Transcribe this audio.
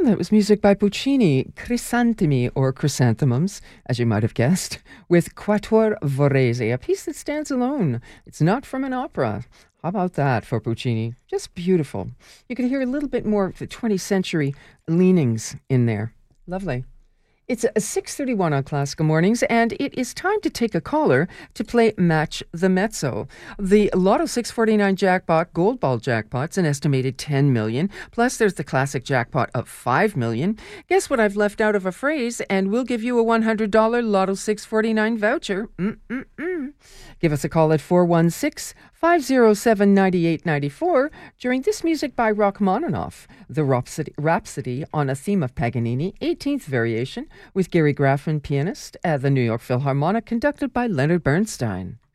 That was music by Puccini, Crisantemi, or Chrysanthemums, as you might have guessed, with Quatuor Vorese, a piece that stands alone. It's not from an opera. How about that for Puccini? Just beautiful. You can hear a little bit more of the 20th century leanings in there. Lovely. It's 6:31 on Classical Mornings, and it is time to take a caller to play Match the Mezzo. The Lotto 649 jackpot, Gold Ball jackpot's an estimated $10 million, plus there's the classic jackpot of $5 million. Guess what I've left out of a phrase, and we'll give you a $100 Lotto 649 voucher. Give us a call at 416-507-9894 during this music by Rachmaninoff, the Rhapsody on a theme of Paganini, 18th variation, with Gary Graffin, pianist, at the New York Philharmonic, conducted by Leonard Bernstein.